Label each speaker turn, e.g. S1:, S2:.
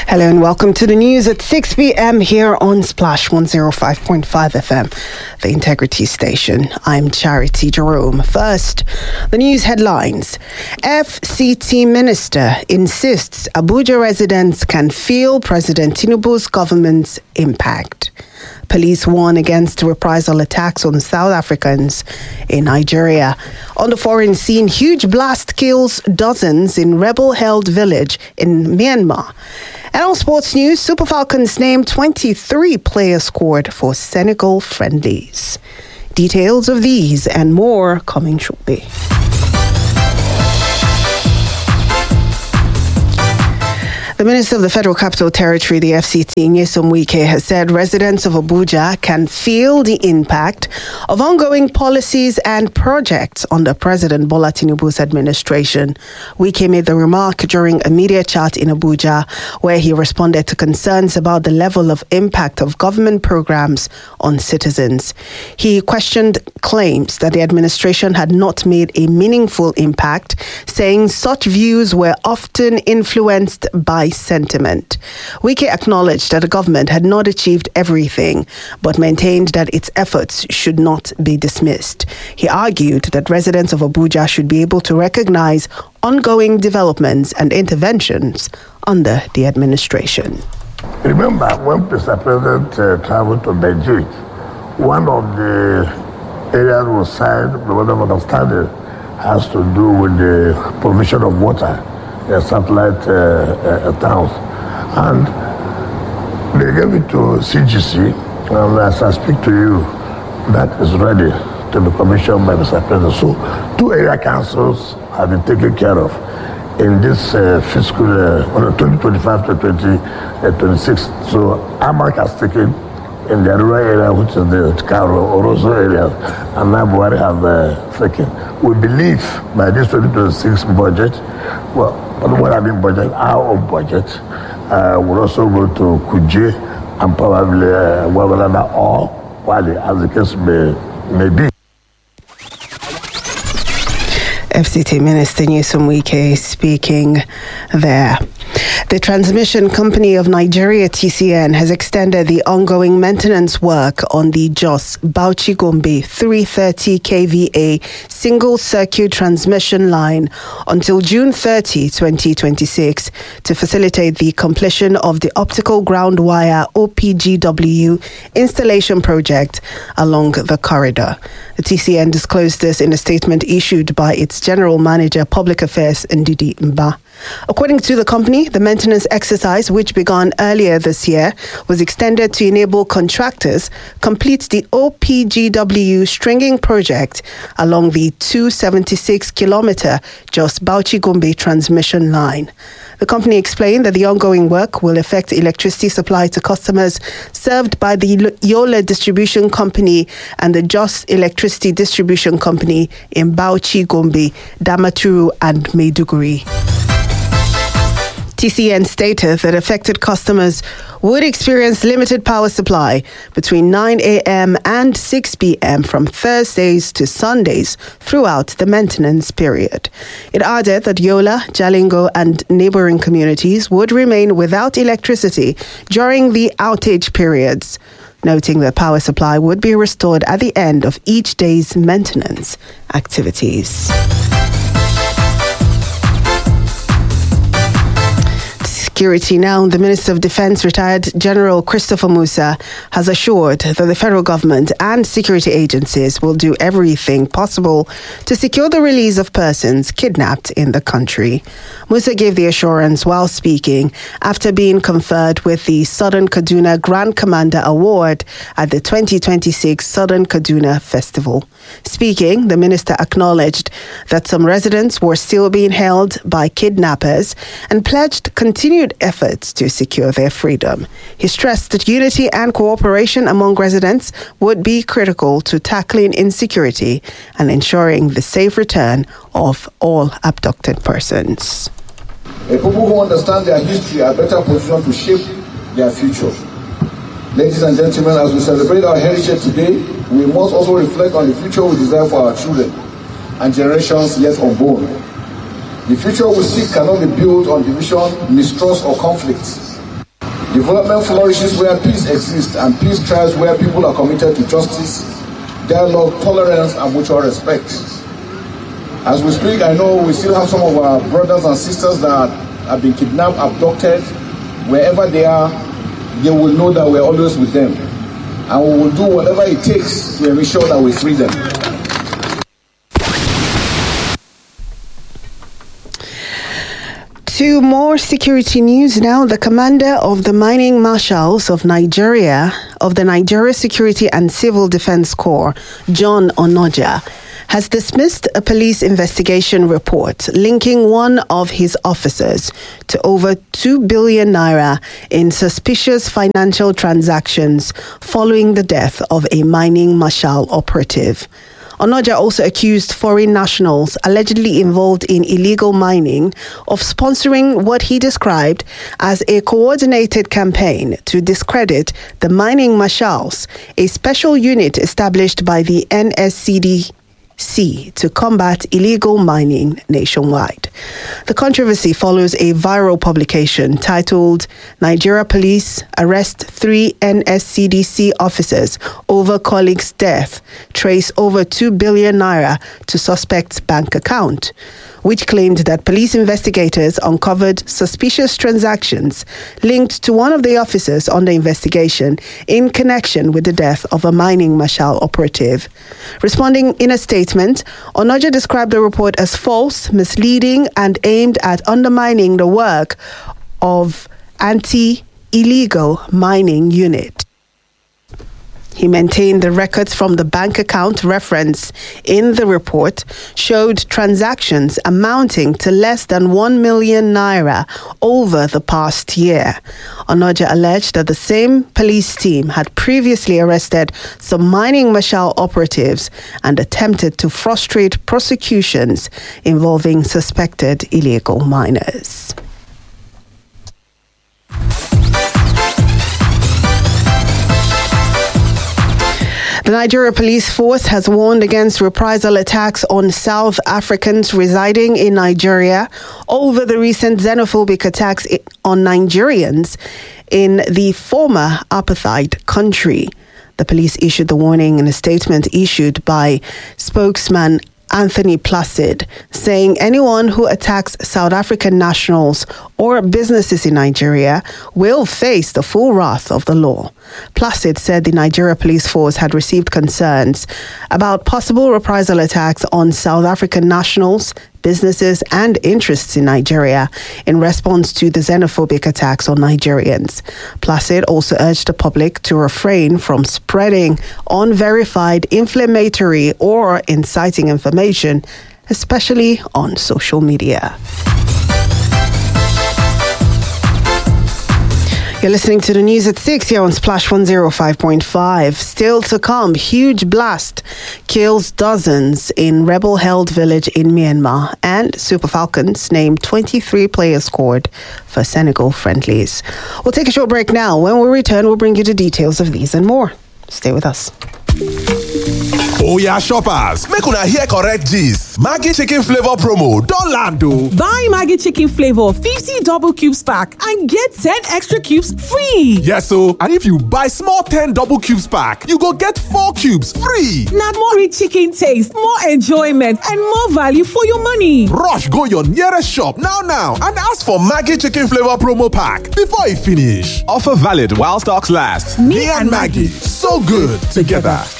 S1: Hello and welcome to the news at 6 p.m. here on Splash 105.5 FM, the Integrity Station. I'm Charity Jerome. First, the news headlines. FCT Minister insists Abuja residents can feel President Tinubu's government's impact. Police warn against reprisal attacks on South Africans in Nigeria. On the foreign scene, huge blast kills dozens in rebel-held village in Myanmar. And on sports news, Super Falcons named 23 players squad for Senegal friendlies. Details of these and more coming shortly. The Minister of the Federal Capital Territory, the FCT, Nyesom Wike, has said residents of Abuja can feel the impact of ongoing policies and projects under President Bola Tinubu's administration. Wike made the remark during a media chat in Abuja, where he responded to concerns about the level of impact of government programs on citizens. He questioned claims that the administration had not made a meaningful impact, saying such views were often influenced by sentiment. Wike acknowledged that the government had not achieved everything, but maintained that its efforts should not be dismissed. He argued that residents of Abuja should be able to recognize ongoing developments and interventions under the administration.
S2: Remember, when Mr. President traveled to Beijing, one of the areas was signed, the Memorandum of Understanding has to do with the provision of water. Satellite towns, and they gave it to CGC, and as I speak to you, that is ready to be commissioned by Mr. President. So 2 area councils have been taken care of in this fiscal 2025 to 2026. So AMAC has taken in the rural area, which is the Karo, Orozo area, and now Buhari have taken. We believe by this 2026 budget, well, what I mean budget, our own budget, will also go to Kuje and probably Wabalanda or Wali, as the case may be.
S1: FCT Minister Nyesom Wike speaking there. The Transmission Company of Nigeria, TCN, has extended the ongoing maintenance work on the Jos Bauchi Gombe 330 kVA single-circuit transmission line until June 30, 2026 to facilitate the completion of the optical ground wire OPGW installation project along the corridor. The TCN disclosed this in a statement issued by its General Manager, Public Affairs, Ndidi Mba. According to the company, the maintenance exercise, which began earlier this year, was extended to enable contractors complete the OPGW stringing project along the 276-kilometer Jos Bauchi Gombe transmission line. The company explained that the ongoing work will affect electricity supply to customers served by the Yola Distribution Company and the Jos Electricity Distribution Company in Bauchi, Gombe, Damaturu and Maiduguri. TCN stated that affected customers would experience limited power supply between 9 a.m. and 6 p.m. from Thursdays to Sundays throughout the maintenance period. It added that Yola, Jalingo and neighboring communities would remain without electricity during the outage periods, noting that power supply would be restored at the end of each day's maintenance activities. Security now. The Minister of Defense, retired General Christopher Musa, has assured that the federal government and security agencies will do everything possible to secure the release of persons kidnapped in the country. Musa gave the assurance while speaking after being conferred with the Southern Kaduna Grand Commander Award at the 2026 Southern Kaduna Festival. Speaking, the minister acknowledged that some residents were still being held by kidnappers and pledged continued efforts to secure their freedom. He stressed that unity and cooperation among residents would be critical to tackling insecurity and ensuring the safe return of all abducted persons.
S3: People who understand their history are better positioned to shape their future. Ladies and gentlemen, as we celebrate our heritage today, we must also reflect on the future we desire for our children and generations yet unborn. The future we seek cannot be built on division, mistrust, or conflict. Development flourishes where peace exists, and peace thrives where people are committed to justice, dialogue, tolerance, and mutual respect. As we speak, I know we still have some of our brothers and sisters that have been kidnapped, abducted. Wherever they are, they will know that we're always with them. And we will do whatever it takes to ensure that we free them.
S1: To more security news now. The commander of the mining marshals of Nigeria, of the Nigeria Security and Civil Defense Corps, John Onoja, has dismissed a police investigation report linking one of his officers to over 2 billion naira in suspicious financial transactions following the death of a mining marshal operative. Onoja also accused foreign nationals allegedly involved in illegal mining of sponsoring what he described as a coordinated campaign to discredit the mining marshals, a special unit established by the NSCDC to combat illegal mining nationwide. The controversy follows a viral publication titled "Nigeria Police Arrest 3 NSCDC Officers Over Colleague's Death, Trace Over 2 billion naira to Suspect's Bank Account," which claimed that police investigators uncovered suspicious transactions linked to one of the officers under investigation in connection with the death of a mining marshal operative. Responding in a statement, Onoja described the report as false, misleading, and aimed at undermining the work of anti-illegal mining unit. He maintained the records from the bank account referenced in the report showed transactions amounting to less than 1 million naira over the past year. Onoja alleged that the same police team had previously arrested some mining marshal operatives and attempted to frustrate prosecutions involving suspected illegal miners. The Nigeria Police Force has warned against reprisal attacks on South Africans residing in Nigeria over the recent xenophobic attacks on Nigerians in the former apartheid country. The police issued the warning in a statement issued by spokesman Anthony Placid, saying anyone who attacks South African nationals or businesses in Nigeria will face the full wrath of the law. Placid said the Nigeria Police Force had received concerns about possible reprisal attacks on South African nationals, businesses, and interests in Nigeria in response to the xenophobic attacks on Nigerians. Placid also urged the public to refrain from spreading unverified, inflammatory, or inciting information, especially on social media. You're listening to the news at 6 here on Splash 105.5. Still to come, huge blast kills dozens in rebel-held village in Myanmar, and Super Falcons named 23 players squad for Senegal friendlies. We'll take a short break now. When we return, we'll bring you the details of these and more. Stay with us.
S4: Oya shoppers, make una hear correct gist. Maggi chicken flavor promo don land o.
S5: Buy Maggi chicken flavor 50 double cubes pack and get 10 extra cubes free.
S4: Yes o, and if you buy small 10 double cubes pack, you go get 4 cubes free.
S5: Na more rich chicken taste, more enjoyment, and more value for your money.
S4: Rush go your nearest shop now and ask for Maggi chicken flavor promo pack before e finish. Offer valid while stocks last.
S5: Me and Maggi,
S4: so good together.